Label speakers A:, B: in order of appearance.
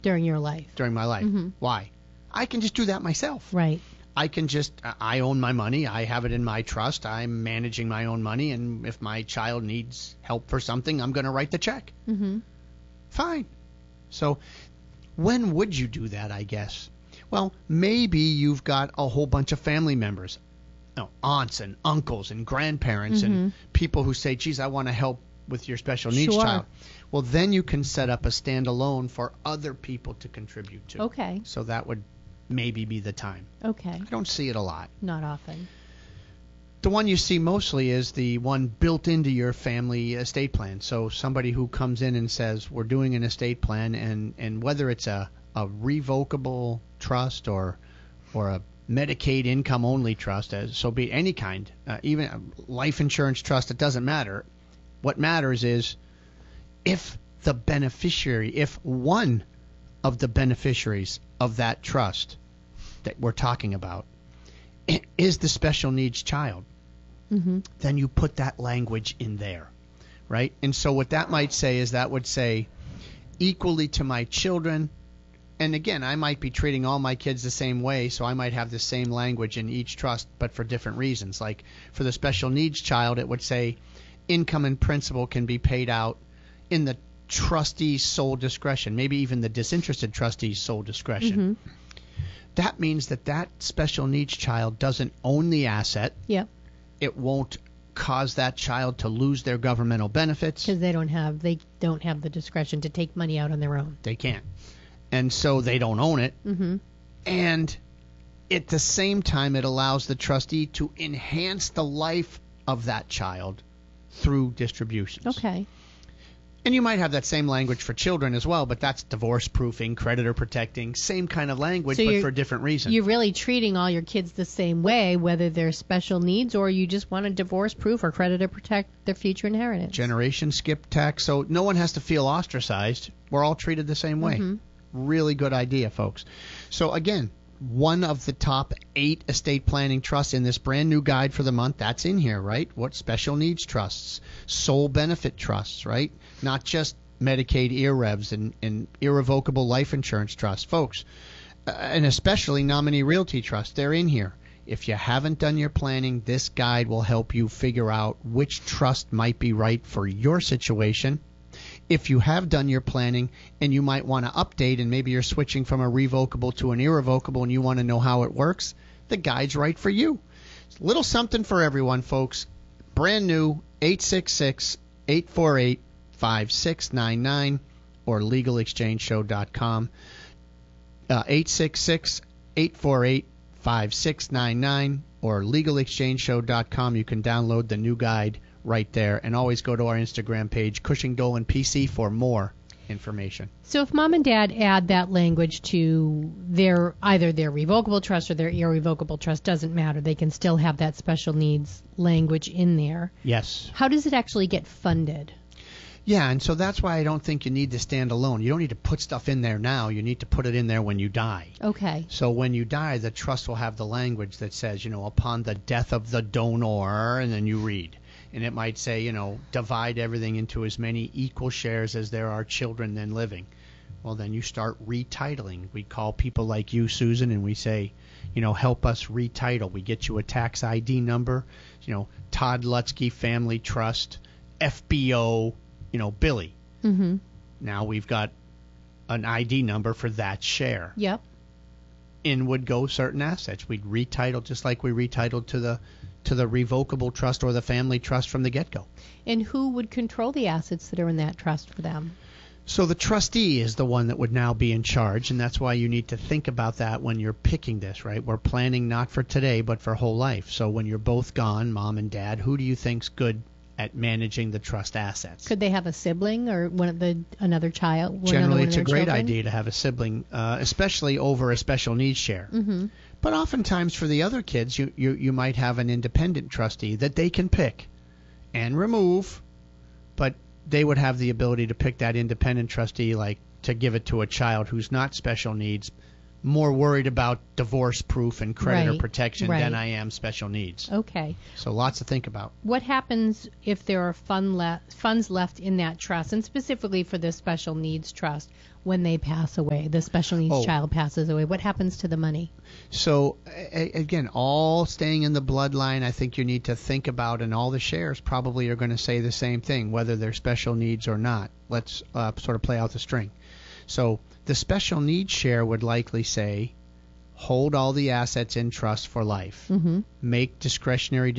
A: During your life.
B: During my life.
A: Mm-hmm.
B: Why? I can just do that myself.
A: Right.
B: I own my money. I have it in my trust. I'm managing my own money. And if my child needs help for something, I'm going to write the check.
A: Mm-hmm.
B: Fine. So when would you do that, I guess? Well, maybe you've got a whole bunch of family members, aunts and uncles and grandparents and people who say, geez, I want to help with your special needs child. Well, then you can set up a standalone for other people to contribute to.
A: Okay.
B: So that would maybe be the time.
A: Okay.
B: I don't see it a lot.
A: Not often.
B: The one you see mostly is the one built into your family estate plan. So somebody who comes in and says, we're doing an estate plan, and whether it's a revocable trust or a Medicaid income-only trust, so be it any kind, even a life insurance trust, it doesn't matter. What matters is if one of the beneficiaries of that trust that we're talking about is the special needs child, then you put that language in there, right? And so what that might say is that would say equally to my children. And again, I might be treating all my kids the same way, so I might have the same language in each trust, but for different reasons. Like for the special needs child, it would say income and principal can be paid out in the trustee's sole discretion, maybe even the disinterested trustee's sole discretion. That means that special needs child doesn't own the asset.
A: Yep.
B: It won't cause that child to lose their governmental benefits.
A: Because they don't have the discretion to take money out on their own.
B: They can't. And so they don't own it. And at the same time, it allows the trustee to enhance the life of that child through distributions.
A: Okay.
B: And you might have that same language for children as well, but that's divorce proofing, creditor protecting, same kind of language, but for a different reason.
A: You're really treating all your kids the same way, whether they're special needs or you just want to divorce proof or creditor protect their future inheritance.
B: Generation skip tax, so no one has to feel ostracized. We're all treated the same way. Really good idea, folks. So again, one of the top 8 estate planning trusts in this brand new guide for the month, that's in here, right? What special needs trusts, sole benefit trusts, right? Not just Medicaid IRREVs and irrevocable life insurance trusts. Folks, and especially nominee realty trusts, they're in here. If you haven't done your planning, this guide will help you figure out which trust might be right for your situation. If you have done your planning and you might want to update and maybe you're switching from a revocable to an irrevocable and you want to know how it works, the guide's right for you. It's a little something for everyone, folks. Brand new, 866-848-5699 or legalexchangeshow.com. 866-848-5699 or legalexchangeshow.com. You can download the new guide right there, and always go to our Instagram page, Cushing Dolan PC, for more information.
A: So if mom and dad add that language to either their revocable trust or their irrevocable trust, doesn't matter. They can still have that special needs language in there.
B: Yes.
A: How does it actually get funded?
B: Yeah, and so that's why I don't think you need to stand alone. You don't need to put stuff in there now. You need to put it in there when you die.
A: Okay.
B: So when you die, the trust will have the language that says, upon the death of the donor, and then you read. And it might say, divide everything into as many equal shares as there are children then living. Well, then you start retitling. We call people like you, Susan, and we say, help us retitle. We get you a tax ID number, Todd Lutzke Family Trust, FBO, Billy. Now we've got an ID number for that share.
A: Yep.
B: In would go certain assets. We'd retitle just like we retitled to the revocable trust or the family trust from the get-go.
A: And who would control the assets that are in that trust for them?
B: So the trustee is the one that would now be in charge, and that's why you need to think about that when you're picking this, right? We're planning not for today, but for whole life. So when you're both gone, mom and dad, who do you think's good at managing the trust assets?
A: Could they have a sibling or another child?
B: Generally, it's a great idea to have a sibling, especially over a special needs share. But oftentimes for the other kids, you might have an independent trustee that they can pick and remove, but they would have the ability to pick that independent trustee, like to give it to a child who's not special needs, more worried about divorce proof and creditor
A: Right,
B: protection
A: right.
B: than I am special needs.
A: Okay.
B: So lots to think about.
A: What happens if there are funds left in that trust, and specifically for the special needs trust, when they pass away, the special needs child passes away? What happens to the money?
B: So, again, all staying in the bloodline, I think you need to think about, and all the shares probably are going to say the same thing, whether they're special needs or not. Let's sort of play out the string. So the special needs share would likely say, hold all the assets in trust for life.
A: Mm-hmm.
B: Make discretionary